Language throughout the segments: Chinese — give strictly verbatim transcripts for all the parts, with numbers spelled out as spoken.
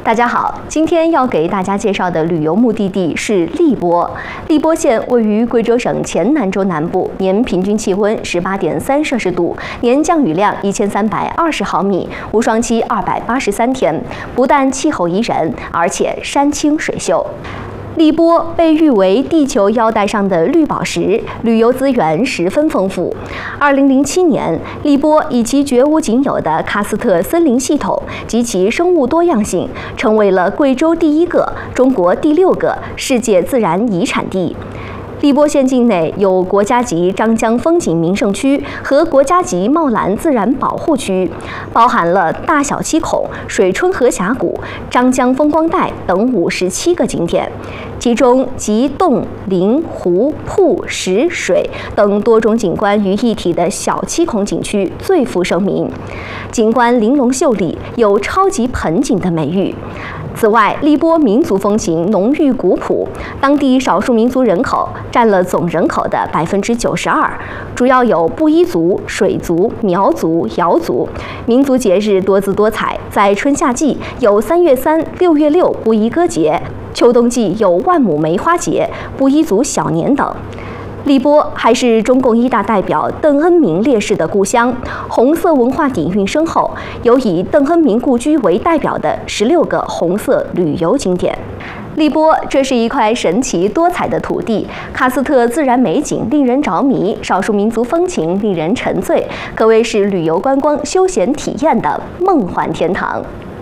大家好，今天要给大家介绍的旅游目的地是荔波。荔波县位于贵州省黔南州南部，年平均气温十八点三摄氏度，年降雨量一千三百二十毫米，无霜期二百八十三天。不但气候宜人，而且山清水秀。 荔波被誉为地球腰带上的绿宝石，旅游资源十分丰富。二零零七年，荔波以其绝无仅有的喀斯特森林系统及其生物多样性，成为了贵州第一个、中国第六个世界自然遗产地。 荔波县境内有国家级张江风景名胜区和国家级茂兰自然保护区，包含了大小七孔、水春河峡谷、张江风光带等五十七个景点，其中集洞、林、湖、瀑、石、水等多种景观于一体的小七孔景区最负盛名，景观玲珑秀丽，有“超级盆景”的美誉。 此外，荔波民族风情浓郁古朴，当地少数民族人口占了总人口的百分之九十二，主要有布依族、水族、苗族、瑶族。民族节日多姿多彩，在春夏季有三月三、六月六布依歌节，秋冬季有万亩梅花节、布依族小年等。 荔波还是中共一大代表邓恩铭烈士的故乡，红色文化底蕴深厚，有以邓恩铭故居为代表的十六个红色旅游景点。荔波这是一块神奇多彩的土地，喀斯特自然美景令人着迷，少数民族风情令人沉醉，可谓是旅游观光休闲体验的梦幻天堂。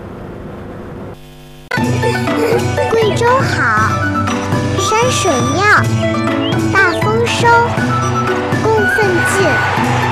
贵州好，山水妙。 大丰收，供奉进。